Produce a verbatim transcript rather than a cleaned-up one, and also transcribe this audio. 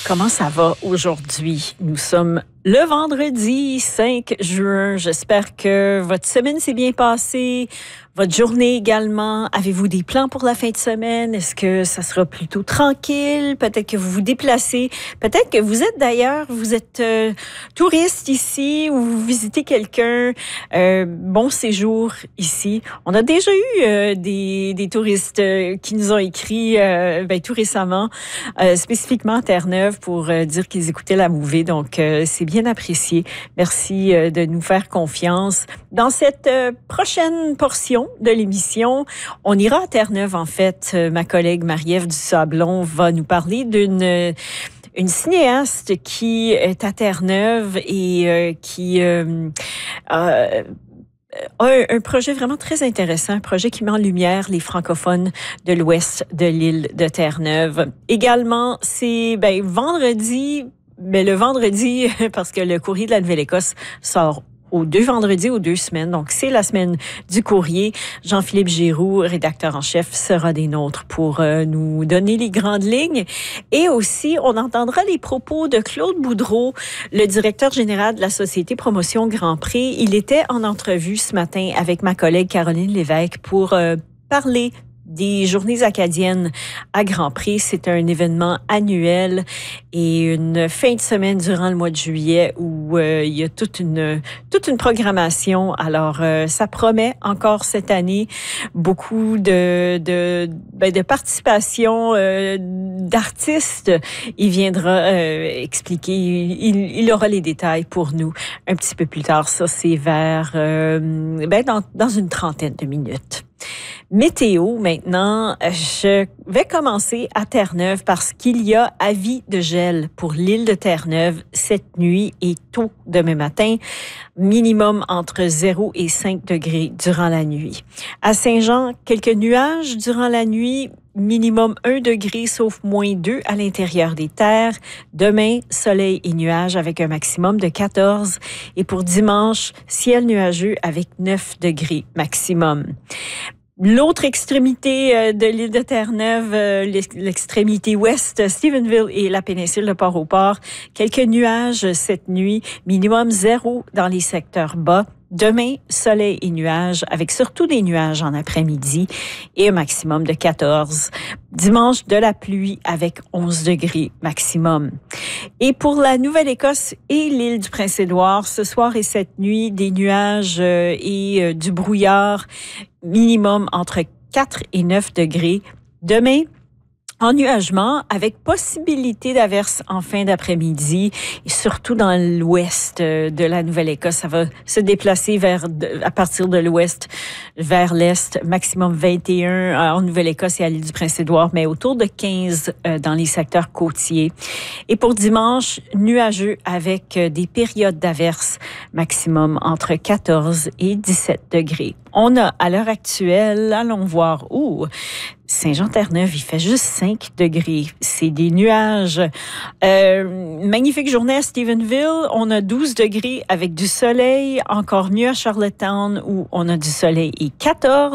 Comment ça va aujourd'hui? Nous sommes le vendredi cinq juin. J'espère que votre semaine s'est bien passée, votre journée également. Avez-vous des plans pour la fin de semaine? Est-ce que ça sera plutôt tranquille? Peut-être que vous vous déplacez. Peut-être que vous êtes d'ailleurs, vous êtes euh, touriste ici ou vous visitez quelqu'un. Euh, bon séjour ici. On a déjà eu euh, des, des touristes euh, qui nous ont écrit euh, ben, tout récemment, euh, spécifiquement à Terre-Neuve pour euh, dire qu'ils écoutaient la mouvée. Donc, euh, c'est bien apprécié. Merci euh, de nous faire confiance. Dans cette euh, prochaine portion de l'émission, on ira à Terre-Neuve, en fait. Euh, ma collègue Marie-Ève Dusablon va nous parler d'une euh, une cinéaste qui est à Terre-Neuve et euh, qui euh, euh, Un, un projet vraiment très intéressant, un projet qui met en lumière les francophones de l'ouest de l'île de Terre-Neuve. Également, c'est ben, vendredi, mais le vendredi, parce que le courrier de la Nouvelle-Écosse sort aux deux vendredis, aux deux semaines. Donc, c'est la semaine du courrier. Jean-Philippe Giroux, rédacteur en chef, sera des nôtres pour euh, nous donner les grandes lignes. Et aussi, on entendra les propos de Claude Boudreau, le directeur général de la Société Promotion Grand Prix. Il était en entrevue ce matin avec ma collègue Caroline Lévesque pour euh, parler des Journées acadiennes à Grand Prix. C'est un événement annuel et une fin de semaine durant le mois de juillet où euh, il y a toute une toute une programmation. Alors, euh, ça promet encore cette année beaucoup de de ben, de participation euh, d'artistes. Il viendra euh, expliquer. Il, il aura les détails pour nous un petit peu plus tard. Ça, c'est vers euh, ben dans dans une trentaine de minutes. Météo, maintenant, je vais commencer à Terre-Neuve parce qu'il y a avis de gel pour l'île de Terre-Neuve cette nuit et tôt demain matin, minimum entre zéro et cinq degrés durant la nuit. À Saint-Jean, quelques nuages durant la nuit, minimum un degré sauf moins deux à l'intérieur des terres. Demain, soleil et nuages avec un maximum de quatorze. Et pour dimanche, ciel nuageux avec neuf degrés maximum. L'autre extrémité de l'île de Terre-Neuve, l'extrémité ouest, Stephenville et la péninsule de Port-au-Port, quelques nuages cette nuit, minimum zéro dans les secteurs bas. Demain, soleil et nuages, avec surtout des nuages en après-midi et un maximum de quatorze. Dimanche, de la pluie avec onze degrés maximum. Et pour la Nouvelle-Écosse et l'île du Prince-Édouard, ce soir et cette nuit, des nuages et du brouillard, minimum entre quatre et neuf degrés. Demain, ennuagement avec possibilité d'averses en fin d'après-midi et surtout dans l'ouest de la Nouvelle-Écosse. Ça va se déplacer vers, à partir de l'ouest vers l'est, maximum vingt et un en Nouvelle-Écosse et à l'île du Prince-Édouard, mais autour de quinze dans les secteurs côtiers. Et pour dimanche, nuageux avec des périodes d'averses, maximum entre quatorze et dix-sept degrés. On a à l'heure actuelle, allons voir où, Saint-Jean-Terre-Neuve, il fait juste cinq degrés. C'est des nuages. Euh, magnifique journée à Stephenville. On a douze degrés avec du soleil. Encore mieux à Charlottetown où on a du soleil et quatorze.